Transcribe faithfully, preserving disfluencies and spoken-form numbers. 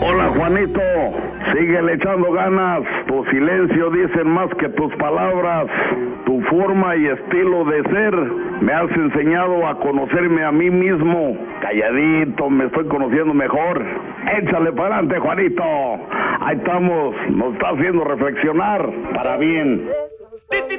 Hola, Juanito. Síguele echando ganas. Tu silencio dicen más que tus palabras. Tu forma y estilo de ser me has enseñado a conocerme a mí mismo. Calladito, me estoy conociendo mejor. Échale para adelante, Juanito. Ahí estamos. Nos está haciendo reflexionar para bien.